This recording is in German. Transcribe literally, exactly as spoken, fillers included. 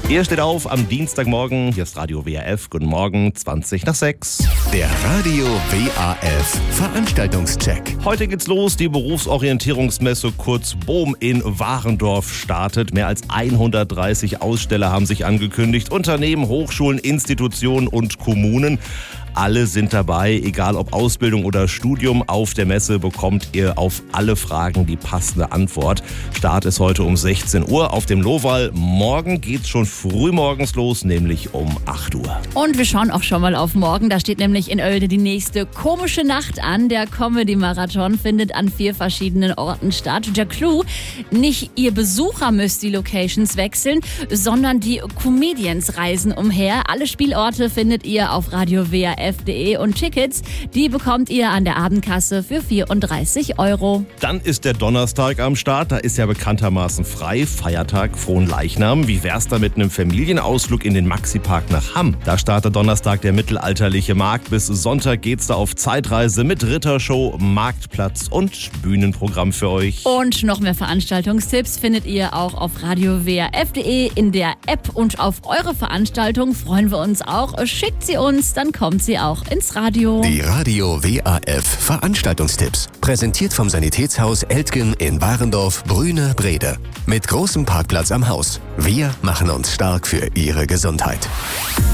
Ihr steht auf am Dienstagmorgen. Hier ist Radio W R F. Guten Morgen, zwanzig nach sechs. Der Radio W A F Veranstaltungscheck. Heute geht's los. Die Berufsorientierungsmesse kurz BOM in Warendorf startet. Mehr als hundertdreißig Aussteller haben sich angekündigt. Unternehmen, Hochschulen, Institutionen und Kommunen. Alle sind dabei, egal ob Ausbildung oder Studium. Auf der Messe bekommt ihr auf alle Fragen die passende Antwort. Start ist heute um sechzehn Uhr auf dem Lohwall. Morgen geht's schon frühmorgens los, nämlich um acht Uhr. Und wir schauen auch schon mal auf morgen. Da steht nämlich in Oelde die nächste komische Nacht an. Der Comedy-Marathon findet an vier verschiedenen Orten statt. Der Clou, nicht ihr Besucher müsst die Locations wechseln, sondern die Comedians reisen umher. Alle Spielorte findet ihr auf radio w a f punkt de und Tickets, die bekommt ihr an der Abendkasse für vierunddreißig Euro. Dann ist der Donnerstag am Start. Da ist ja bekanntermaßen frei. Feiertag, Fronleichnam. Wie wär's da mit einem Familienausflug in den Maxi-Park nach Hamm? Da startet Donnerstag der mittelalterliche Markt. Bis Sonntag geht's da auf Zeitreise mit Rittershow, Marktplatz und Bühnenprogramm für euch. Und noch mehr Veranstaltungstipps findet ihr auch auf radio w a f punkt de in der App. Und auf eure Veranstaltung freuen wir uns auch. Schickt sie uns, dann kommt sie auch ins Radio. Die Radio W A F Veranstaltungstipps. Präsentiert vom Sanitätshaus Eltgen in Warendorf, Brüne, Brede. Mit großem Parkplatz am Haus. Wir machen uns stark für Ihre Gesundheit.